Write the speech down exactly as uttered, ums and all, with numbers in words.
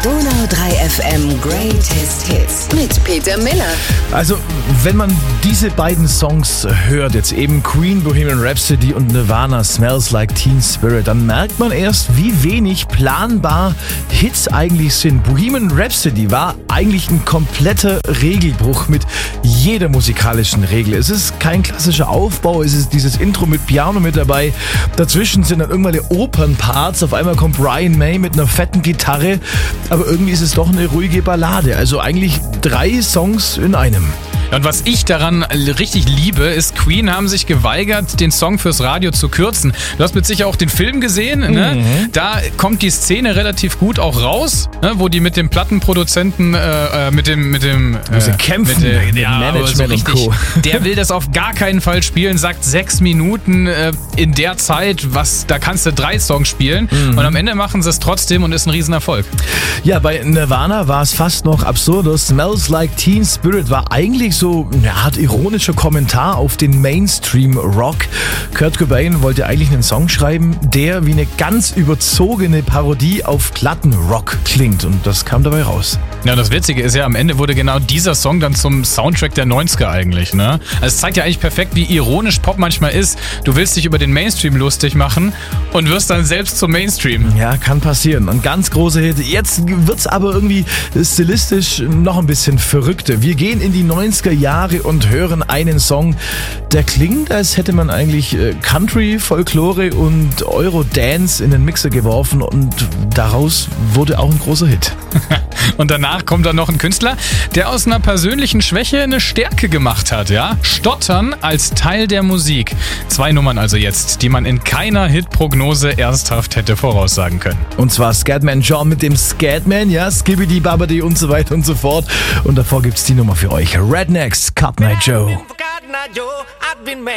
Donau drei F M Greatest Hits mit Peter Miller. Also, wenn man diese beiden Songs hört, jetzt eben Queen, Bohemian Rhapsody und Nirvana, Smells Like Teen Spirit, dann merkt man erst, wie wenig planbar Hits eigentlich sind. Bohemian Rhapsody war eigentlich ein kompletter Regelbruch mit jeder musikalischen Regel. Es ist kein klassischer Aufbau, es ist dieses Intro mit Piano mit dabei. Dazwischen sind dann irgendwelche Opernparts, auf einmal kommt Brian May mit einer fetten Gitarre, aber irgendwie ist es doch eine ruhige Ballade. Also eigentlich drei Songs in einem. Und was ich daran richtig liebe, ist, Queen haben sich geweigert, den Song fürs Radio zu kürzen. Du hast mit sicher auch den Film gesehen, ne? Mhm. Da kommt die Szene relativ gut auch raus, ne? Wo die mit dem Plattenproduzenten, äh, mit dem, mit dem, äh, sie kämpfen, mit dem, mit dem ja, Management so richtig, und Co. Der will das auf gar keinen Fall spielen, sagt sechs Minuten äh, in der Zeit, was, da kannst du drei Songs spielen, mhm. und am Ende machen sie es trotzdem und ist ein Riesenerfolg. Ja, bei Nirvana war es fast noch absurder. Smells Like Teen Spirit war eigentlich so eine Art ironischer Kommentar auf den Mainstream-Rock. Kurt Cobain wollte eigentlich einen Song schreiben, der wie eine ganz überzogene Parodie auf Plattenrock klingt, und das kam dabei raus. Ja, das Witzige ist ja, am Ende wurde genau dieser Song dann zum Soundtrack der neunziger eigentlich, ne? Also es zeigt ja eigentlich perfekt, wie ironisch Pop manchmal ist. Du willst dich über den Mainstream lustig machen und wirst dann selbst zum Mainstream. Ja, kann passieren. Ein ganz großer Hit. Jetzt wird's aber irgendwie stilistisch noch ein bisschen verrückter. Wir gehen in die neunziger Jahre und hören einen Song, der klingt, als hätte man eigentlich Country, Folklore und Eurodance in den Mixer geworfen, und daraus wurde auch ein großer Hit. Und danach kommt dann noch ein Künstler, der aus einer persönlichen Schwäche eine Stärke gemacht hat, ja? Stottern als Teil der Musik. Zwei Nummern also jetzt, die man in keiner Hitprognose ernsthaft hätte voraussagen können. Und zwar Scatman John mit dem Scatman, ja, Skibbidi Babbidi und so weiter und so fort. Und davor gibt's die Nummer für euch. Rednecks, Cotton Eye Joe.